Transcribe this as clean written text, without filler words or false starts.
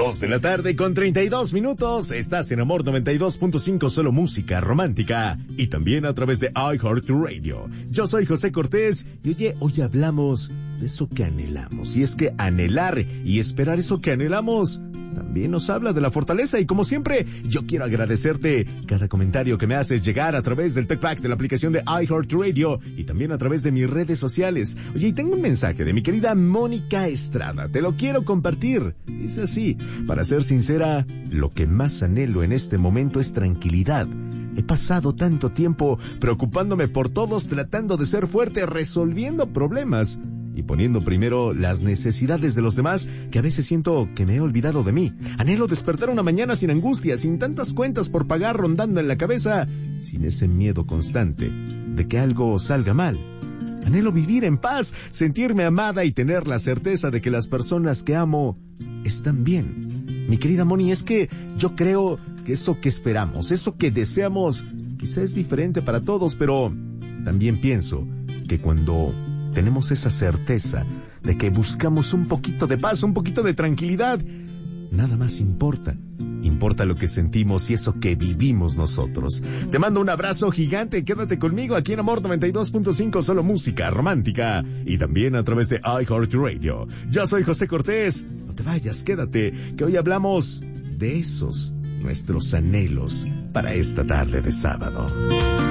2:32 p.m. Estás en Amor 92.5, solo música romántica. Y también a través de iHeartRadio. Yo soy José Cortés y hoy hablamos de eso que anhelamos. Y es que anhelar y esperar eso que anhelamos también nos habla de la fortaleza. Y como siempre, yo quiero agradecerte cada comentario que me haces llegar a través del TechPack de la aplicación de iHeartRadio y también a través de mis redes sociales. Oye, y tengo un mensaje de mi querida Mónica Estrada. Te lo quiero compartir. Dice así: para ser sincera, lo que más anhelo en este momento es tranquilidad. He pasado tanto tiempo preocupándome por todos, tratando de ser fuerte, resolviendo problemas y poniendo primero las necesidades de los demás, que a veces siento que me he olvidado de mí. Anhelo despertar una mañana sin angustia, sin tantas cuentas por pagar rondando en la cabeza, sin ese miedo constante de que algo salga mal. Anhelo vivir en paz, sentirme amada y tener la certeza de que las personas que amo están bien. Mi querida Moni, es que yo creo que eso que esperamos, eso que deseamos, quizá es diferente para todos, pero también pienso que cuando tenemos esa certeza de que buscamos un poquito de paz, un poquito de tranquilidad, nada más importa. Importa lo que sentimos y eso que vivimos nosotros. Te mando un abrazo gigante. Quédate conmigo aquí en Amor 92.5, solo música romántica. Y también a través de iHeartRadio. Yo soy José Cortés. No te vayas, quédate, que hoy hablamos de esos, nuestros anhelos para esta tarde de sábado.